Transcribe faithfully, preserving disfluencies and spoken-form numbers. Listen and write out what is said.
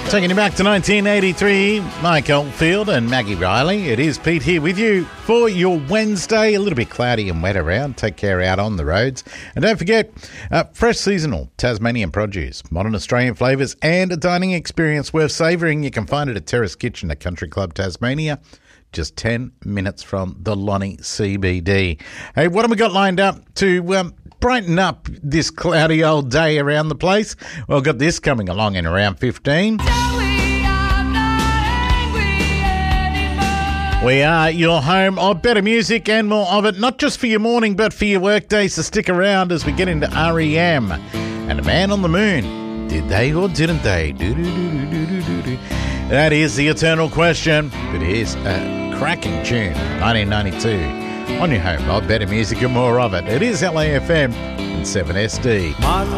Taking you back to nineteen eighty-three, Mike Oldfield and Maggie Riley. It is Pete here with you for your Wednesday. A little bit cloudy and wet around. Take care out on the roads. And don't forget, uh, fresh seasonal Tasmanian produce, modern Australian flavours and a dining experience worth savouring. You can find it at Terrace Kitchen at Country Club Tasmania, just ten minutes from the Lonnie C B D. Hey, what have we got lined up to um, brighten up this cloudy old day around the place? Well, I've got this coming along in around fifteen. We are your home of better music and more of it, not just for your morning, but for your workday. So stick around as we get into R E M and A Man on the Moon. Did they or didn't they? Do-do-do-do-do-do-do. That is the eternal question. But here's a cracking tune, nineteen ninety-two, on your home of better music and more of it. It is L A F M and seven S D. My